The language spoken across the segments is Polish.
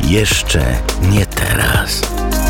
Jeszcze nie teraz.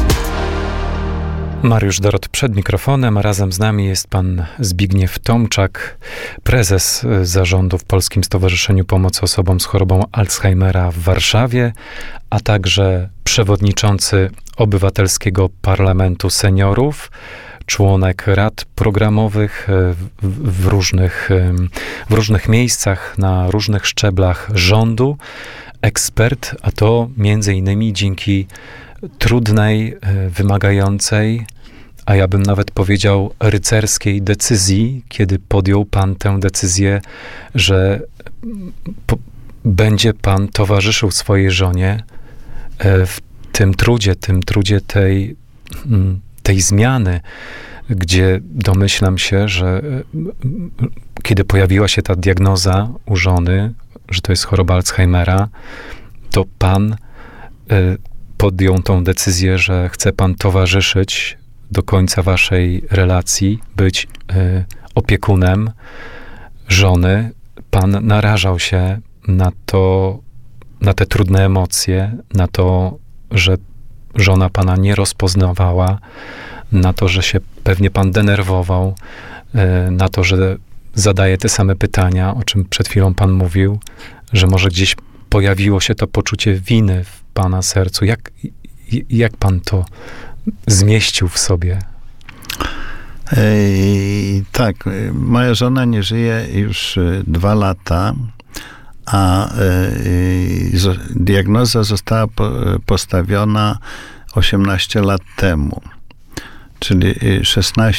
Mariusz Dorot przed mikrofonem, a razem z nami jest pan Zbigniew Tomczak, prezes zarządu w Polskim Stowarzyszeniu Pomocy Osobom z chorobą Alzheimera w Warszawie, a także przewodniczący Obywatelskiego Parlamentu Seniorów, członek rad programowych w różnych miejscach, na różnych szczeblach rządu, ekspert, a to między innymi dzięki trudnej, wymagającej, a ja bym nawet powiedział rycerskiej decyzji, kiedy podjął pan tę decyzję, że będzie pan towarzyszył swojej żonie w tym trudzie tej zmiany, gdzie domyślam się, że kiedy pojawiła się ta diagnoza u żony, że to jest choroba Alzheimera, to pan podjął tą decyzję, że chce pan towarzyszyć do końca waszej relacji, być opiekunem żony. Pan narażał się na te trudne emocje, na to, że żona pana nie rozpoznawała, na to, że się pewnie pan denerwował, na to, że zadaje te same pytania, o czym przed chwilą pan mówił, że może gdzieś pojawiło się to poczucie winy w pana sercu. Jak pan to zmieścił w sobie? Tak, moja żona nie żyje już 2 lata, a diagnoza została postawiona 18 lat temu, czyli 16